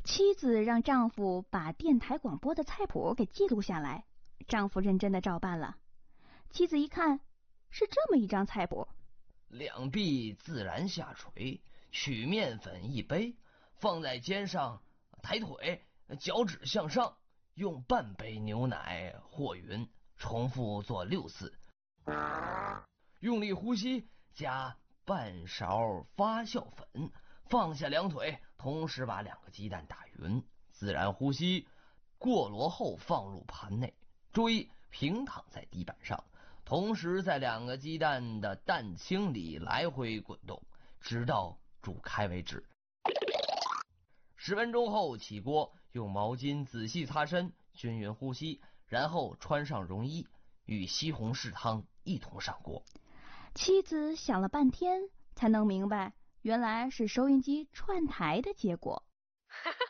妻子让丈夫把电台广播的菜谱给记录下来，丈夫认真的照办了。妻子一看，是这么一张菜谱： 两臂自然下垂，取面粉1杯，放在肩上，抬腿，脚趾向上，用半杯牛奶和匀，重复做6次。用力呼吸，加半勺发酵粉，放下两腿，同时把2个鸡蛋打匀，自然呼吸，过箩后放入盘内，注意平躺在地板上，同时在2个鸡蛋的蛋清里来回滚动，直到煮开为止。10分钟后起锅，用毛巾仔细擦身，均匀呼吸，然后穿上绒衣，与西红柿汤一同上锅。 妻子想了半天，才能明白，原来是收音机串台的结果。